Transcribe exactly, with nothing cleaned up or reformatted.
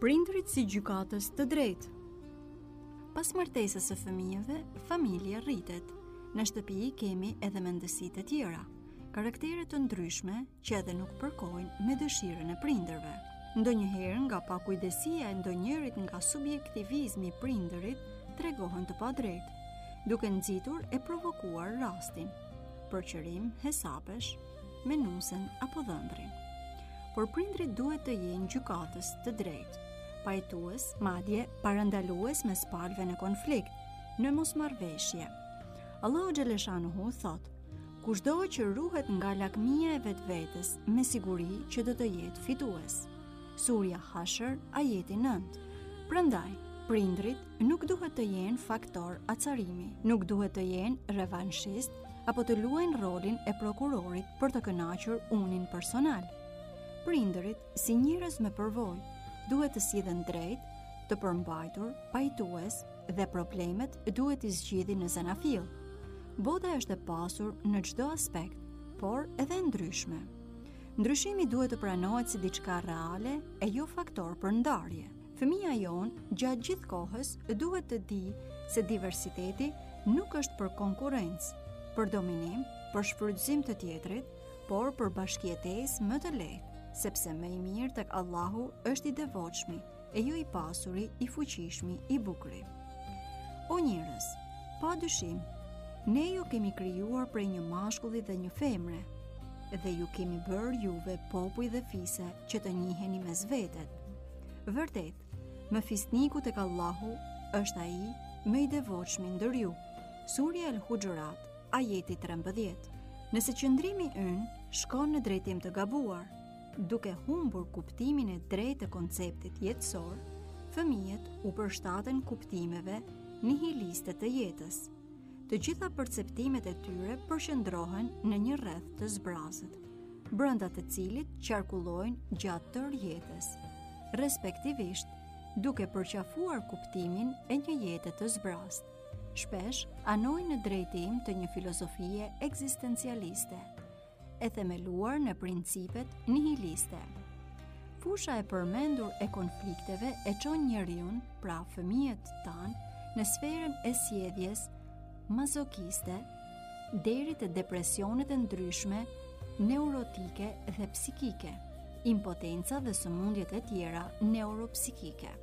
Prindrit si gjykatës të drejtë. Pas martesës së fëmijëve, familja rritet. Në shtëpi kemi edhe mendësi të tjera, karaktere të ndryshme që edhe nuk përkojnë me dëshirën e prindërve. Ndonjëherë nga pakujdesia e ndonjërit nga subjektivizmi i prindërit tregohen të padrejtë, duke nxitur e provokuar rastin, për qërim hesapesh, menuesen apo dhëndrin. Por prindrit duhet të jenë gjykatës të drejtë, pajtues, madje parandalues mes palëve në konflikt, në mosmarrveshje. Allahu xhaleshanuhu thot: kushdo që ruhet nga lakmia e vetvetes, me siguri që do të jetë fitues. Surja Hashr, ajeti nëntë. Prandaj, prindrit nuk duhet të jenë faktor acarimi, nuk duhet të jenë revanshist apo të luajnë rolin e prokurorit për të kënaqur unin personal. Prindërit, si njerëz me përvojë, duhet të sillen drejt, të përmbajtur, pajtues dhe problemet duhet të zgjidhin në zanafill. Bota është e pasur në çdo aspekt, por edhe ndryshme. Ndryshimi duhet të pranohet si diçka reale e jo faktor për ndarje. Fëmia jon gjatë gjithë kohës duhet të di se diversiteti nuk është për konkurrencë, për dominim, për shfrytëzim të tjetrit, por për bashkëjetesë më të lehtë, sepse më i mirë tek Allahu është i devotshmi, e jo i pasuri, i fuqishmi, i bukuri. O njerëz, pa dyshim, ne ju kemi krijuar prej një mashkulli dhe një femre, dhe ju kemi bërë juve popull dhe fise që të njiheni mes vetet. Vërtet, më fisniku tek Allahu është ai më i devotshmi ndër ju. Surja El-Hujurat, ajeti trembëdhjetë. Nëse qëndrimi ynë shkon në drejtim të gabuar, duke humbur kuptimin e drejtë të konceptit jetësor, fëmijët u përshtaten kuptimeve nihiliste të jetës. Të gjitha perceptimet e tyre përqendrohen në një rreth të zbrazët, brenda të cilit qarkullojnë gjatë tërë jetës, respektivisht duke përqafuar kuptimin e një jete të zbrazët. Shpesh anojnë në drejtim të një filozofie ekzistencialiste, e themeluar në principet nihiliste. Fusha e përmendur e konflikteve e çon njeriun, pra fëmijët tanë, në sferën e sjelljes mazokiste, deri te depresionet e ndryshme, neurotike dhe psikike, impotenca dhe sëmundjet e tjera neuropsikike.